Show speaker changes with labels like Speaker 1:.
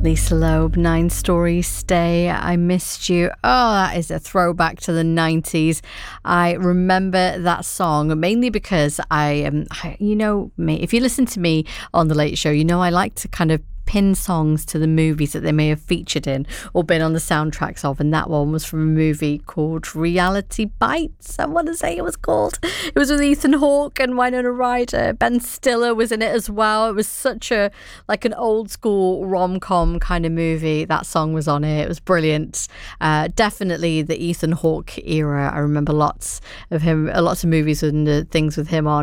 Speaker 1: Lisa Loeb, 9 Stories Stay, I Missed You. Oh, that is a throwback to the 90s. I remember that song mainly because you know me, if you listen to me on The Late Show, you know I like to kind of pin songs to the movies that they may have featured in or been on the soundtracks of, and that one was from a movie called Reality Bites, I want to say it was called. It was with Ethan Hawke and Winona Ryder. Ben Stiller was in it as well. It was such a like an old school rom-com kind of movie. That song was on it. It was brilliant. Definitely the Ethan Hawke era. I remember lots of movies and things with him on.